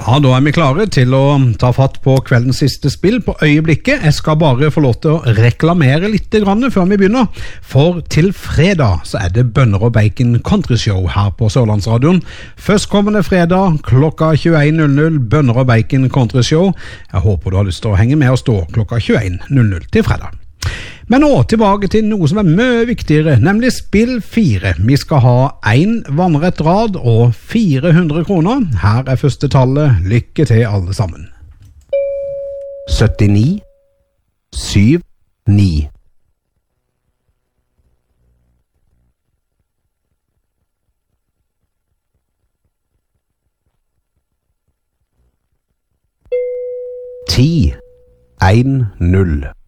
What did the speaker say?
Ja, da vi klare til å ta fatt på kveldens siste spill på øyeblikket. Jeg skal bare få lov til å reklamere litt før vi begynner. For til fredag så det Bønner og Bacon Country Show her på Sørlandsradioen. Førstkommende fredag klokka 21.00 Bønner og Bacon Country Show. Jeg håper du har lyst til å henge med oss da klokka 21.00 til fredag. Men nå tilbake til noe som mye viktigere, nemlig spill 4. Vi skal ha 1 vannrett rad og 400 kroner. Her første tallet. Lykke til alle sammen. 79 7 9 10 1 0